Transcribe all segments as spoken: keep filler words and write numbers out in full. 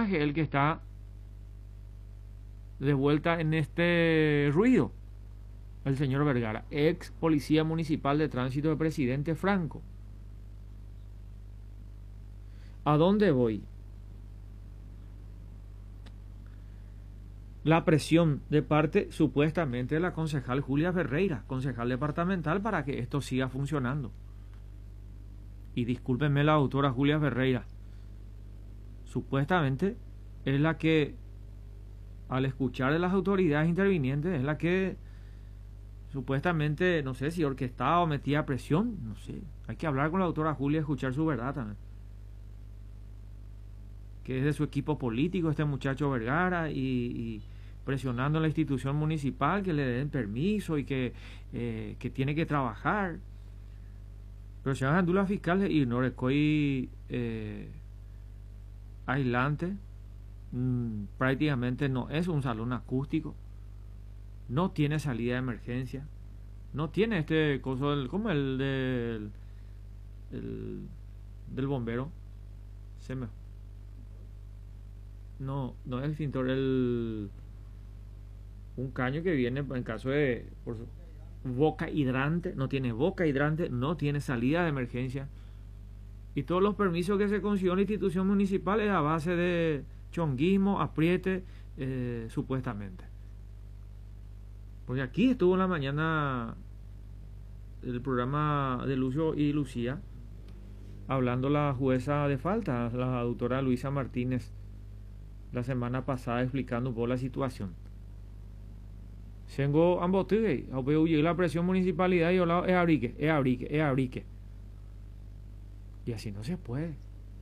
personaje el que está de vuelta en este ruido. El señor Vergara, ex policía municipal de tránsito de presidente Franco. ¿A dónde voy? La presión de parte supuestamente de la concejal Julia Ferreira, concejal departamental, para que esto siga funcionando. Y discúlpenme la autora Julia Ferreira, supuestamente es la que, al escuchar de las autoridades intervinientes, es la que supuestamente, no sé si orquestaba o metía presión, no sé. Hay que hablar con la autora Julia y escuchar su verdad también. Que es de su equipo político este muchacho Vergara y, y presionando a la institución municipal que le den permiso y que, eh, que tiene que trabajar. Pero si hagan dudas fiscales y no recoy eh, aislante, mmm, prácticamente no es un salón acústico, no tiene salida de emergencia, no tiene este coso del, como el del, el, del bombero, se me no, no es el extintor, el un caño que viene en caso de por, boca hidrante, no tiene boca hidrante, no tiene salida de emergencia. Y todos los permisos que se consiguió en la institución municipal es a base de chonguismo, apriete, eh, supuestamente. Porque aquí estuvo en la mañana el programa de Lucio y Lucía, hablando la jueza de falta, la doctora Luisa Martínez, la semana pasada explicando un poco la situación. Tengo ambos tíos, la presión municipalidad y hablado, es abrique, es abrique, es abrique. Y así no se puede.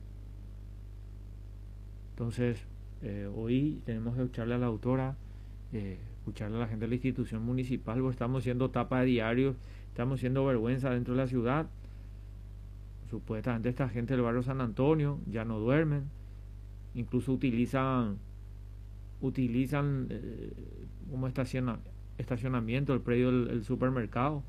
Entonces, eh, hoy tenemos que escucharle a la autora, eh, escucharle a la gente de la institución municipal, porque estamos siendo tapa de diarios, estamos siendo vergüenza dentro de la ciudad. Supuestamente esta gente del barrio San Antonio ya no duermen, incluso utilizan, utilizan eh, como estaciona, estacionamiento el predio del el supermercado.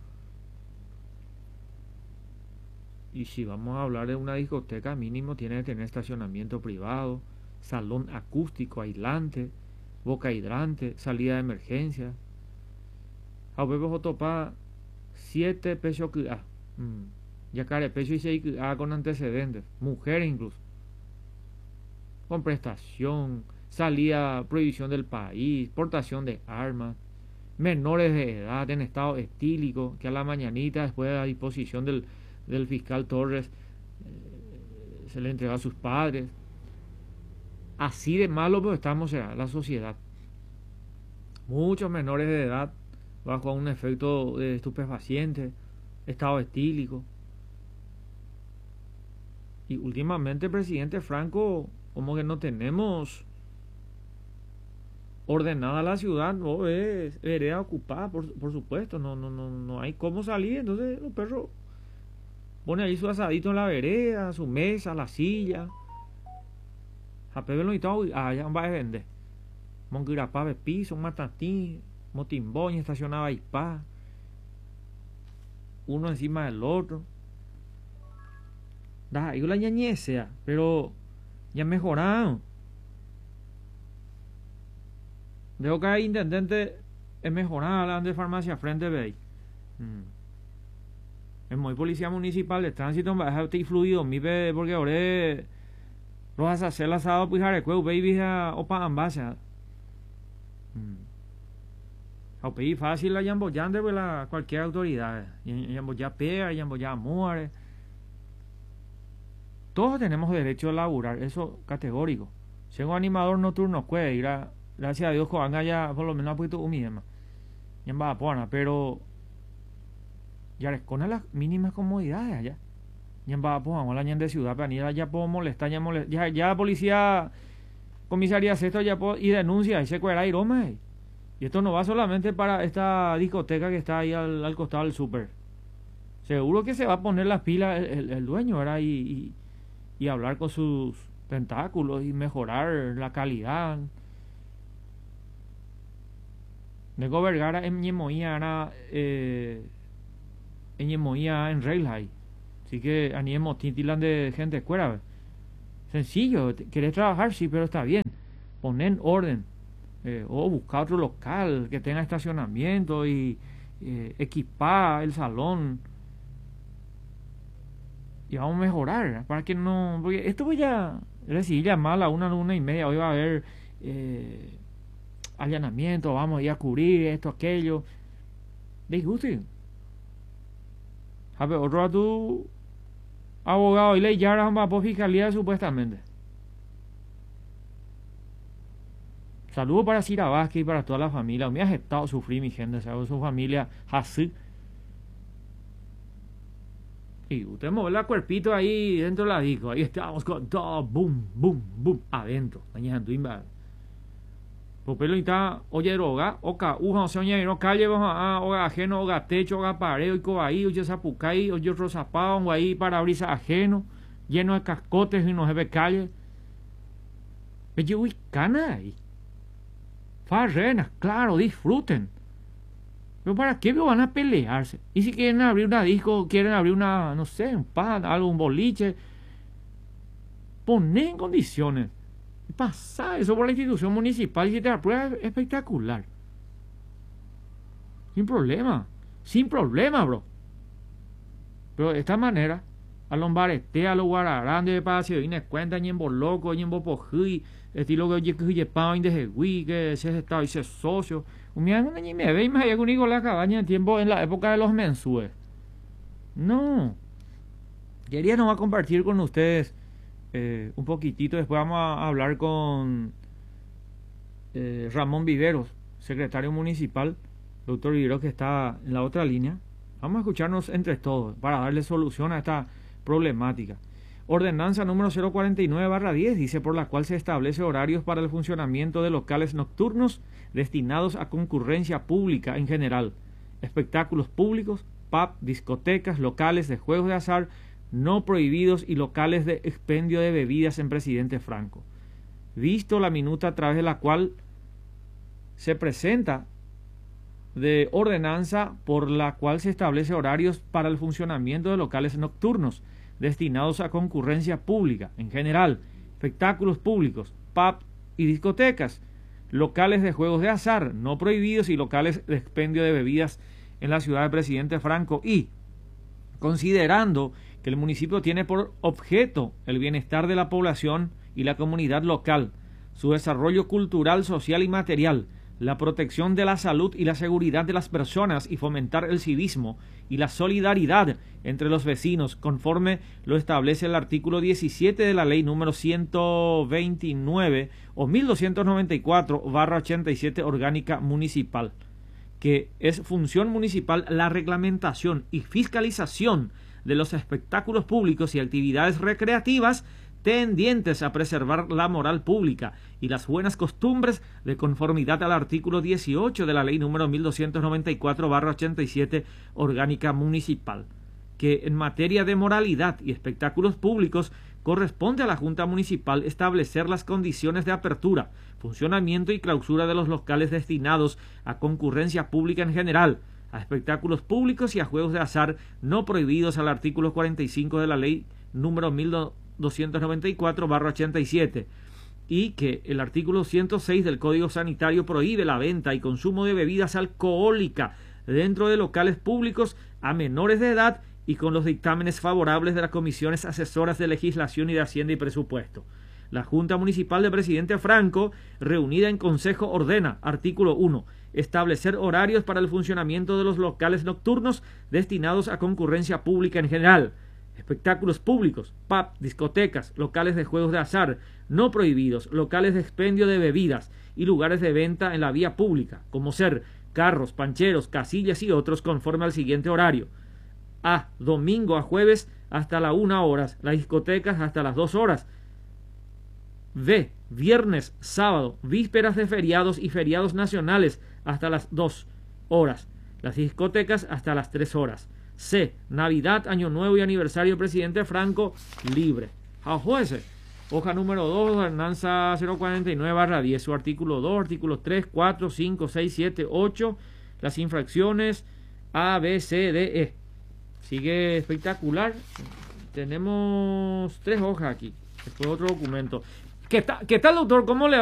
Y si vamos a hablar de una discoteca, mínimo tiene que tener estacionamiento privado, salón acústico, aislante, boca hidrante, salida de emergencia. A huevos topa siete pesos que ah, mm, ya care peso y seis ah, con antecedentes, mujeres incluso, con prestación, salida, prohibición del país, portación de armas, menores de edad en estado etílico, que a la mañanita después de la disposición del del fiscal Torres eh, se le entregó a sus padres. Así de malo pues estamos en la sociedad. Muchos menores de edad bajo un efecto de estupefaciente, estado etílico. Y últimamente, presidente Franco, como que no tenemos ordenada la ciudad, no es vereda ocupada, por, por supuesto, no, no, no, no hay cómo salir. Entonces los perros pone ahí su asadito en la vereda, su mesa, la silla. A Pepe lo invitado, allá va a vender. Monquirapá de piso, matatín, motimboña, estacionaba y pa. Uno encima del otro. Da, yo la ñañecea, pero ya mejoraron. Veo que hay intendente es mejorar la de farmacia frente de ahí. Mm. Es muy policía municipal de tránsito, va a dejar fluido, mi ve, porque ahora los vas a hacer el asado, pues jarecueu, baby, o pa ambasa. O pedir fácil la yamboyante, pues la cualquier autoridad. Yamboya pega, yamboya muere. Todos tenemos derecho a laburar, eso categórico. Si un animador nocturno puede ir a, gracias a Dios, que van allá, por lo menos a puesto humilde, yamba pona, pero ya les con las mínimas comodidades allá. Ya va a poner la de ciudad, pero ya puedo molestar, ya molestar, ya, ya policía, comisaría sexto ya puedo, y denuncia, y se cuela y roma. Y esto no va solamente para esta discoteca que está ahí al, al costado del súper. Seguro que se va a poner las pilas el, el, el dueño, ¿verdad? Y, y, y hablar con sus tentáculos y mejorar la calidad. Nego Vergara en Ñemoía era eh, en Ñemoía en Railhigh. Así que animemos tintilan de gente escuela. Sencillo, querés trabajar, sí, pero está bien. poner en orden, eh, o buscar otro local que tenga estacionamiento y eh, equipar el salón. Y vamos a mejorar, para que no... Porque esto voy a recibir llamadas a la una, a la una y media. Hoy va a haber eh, allanamiento, vamos a ir a cubrir esto, aquello. Disguste. A ver, otro a tu abogado y le llaman para fiscalía supuestamente. Saludos para Cira Vázquez y para toda la familia. Me ha aceptado sufrir mi gente, o sea, su familia así. Y usted mueve la cuerpito ahí dentro de la disco. Ahí estamos con todo, boom, boom, boom, adentro. Mañana, Popelo está, oye, droga, oca, uja, o sea, no calle, vamos a, oga, ajeno, oga, techo, oga, pared, oico, ahí, oye, zapucay, oye, otro zapado, ahí, parabrisas ajeno, lleno de cascotes y no se ve calle. Oye, uy, cana ahí. Farrenas, claro, disfruten. Pero ¿para qué van a pelearse? Y si quieren abrir una disco, quieren abrir una, no sé, un pad, algo, un boliche, poner en condiciones. Pasa eso por la institución municipal y si te aprueba es espectacular. Sin problema. Sin problema, bro. Pero de esta manera, a los baretes, a los guararán de espacio, y ne cuenta, y en boloco, y en bopojí, estilo que oye, que oye, pao, y de jegüí, que se estado y se socio. Un día no me ve y me había con la cabaña en tiempo, en la época de los mensúes. No. Quería nomás compartir con ustedes eh, un poquitito. Después vamos a hablar con eh, Ramón Viveros, secretario municipal, doctor Viveros, que está en la otra línea. Vamos a escucharnos entre todos para darle solución a esta problemática. Ordenanza número cero cuarenta y nueve barra diez dice, por la cual se establece horarios para el funcionamiento de locales nocturnos destinados a concurrencia pública en general, espectáculos públicos, pub, discotecas, locales de juegos de azar no prohibidos y locales de expendio de bebidas en Presidente Franco. Visto la minuta a través de la cual se presenta de ordenanza por la cual se establece horarios para el funcionamiento de locales nocturnos destinados a concurrencia pública en general, espectáculos públicos, pub y discotecas, locales de juegos de azar no prohibidos y locales de expendio de bebidas en la ciudad de Presidente Franco, y considerando que el municipio tiene por objeto el bienestar de la población y la comunidad local, su desarrollo cultural, social y material, la protección de la salud y la seguridad de las personas y fomentar el civismo y la solidaridad entre los vecinos, conforme lo establece el artículo diecisiete de la ley número ciento veintinueve o mil doscientos noventa y cuatro barra ochenta y siete orgánica municipal, que es función municipal la reglamentación y fiscalización de los espectáculos públicos y actividades recreativas tendientes a preservar la moral pública y las buenas costumbres de conformidad al artículo dieciocho de la ley número mil doscientos noventa y cuatro barra ochenta y siete orgánica municipal, que en materia de moralidad y espectáculos públicos corresponde a la Junta Municipal establecer las condiciones de apertura, funcionamiento y clausura de los locales destinados a concurrencia pública en general, a espectáculos públicos y a juegos de azar no prohibidos al artículo cuarenta y cinco de la ley número mil doscientos noventa y cuatro barra ochenta y siete, y que el artículo ciento seis del Código Sanitario prohíbe la venta y consumo de bebidas alcohólicas dentro de locales públicos a menores de edad y con los dictámenes favorables de las comisiones asesoras de legislación y de Hacienda y Presupuesto. La Junta Municipal de Presidente Franco, reunida en Consejo, ordena, artículo uno, establecer horarios para el funcionamiento de los locales nocturnos destinados a concurrencia pública en general, espectáculos públicos, pub, discotecas, locales de juegos de azar no prohibidos, locales de expendio de bebidas y lugares de venta en la vía pública, como ser carros, pancheros, casillas y otros, conforme al siguiente horario. A. Domingo a jueves hasta la una horas, las discotecas hasta las dos horas. B. Viernes, sábado, vísperas de feriados y feriados nacionales hasta las dos horas, las discotecas hasta las tres horas. C. Navidad, Año Nuevo y aniversario Presidente Franco libre. A jueces. Hoja número dos, ordenanza cero cuarenta y nueve barra diez, su artículo dos, artículos tres, cuatro, cinco, seis, siete, ocho, las infracciones A, B, C, D, E. Sigue espectacular. Tenemos tres hojas aquí. Después otro documento. ¿Qué tal, qué tal, doctor? ¿Cómo le va?